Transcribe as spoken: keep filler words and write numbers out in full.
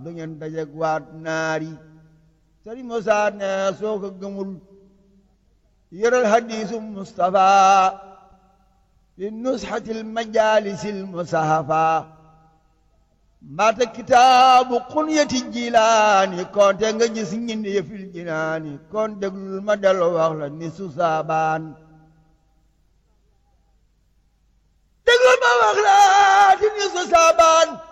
du ngeen dajeg waat naari Sëriñ Musaa ne soo ko gëmul yëral hadiisu Mustafa fi nusxatil majaalisil musahafa mbaata kitaabu xunyati jilaani konte nga gis ñindi yëfil jinaani kon déglul ma dellu wax la ni su saabaan déglul ma wax la ti ni su saabaan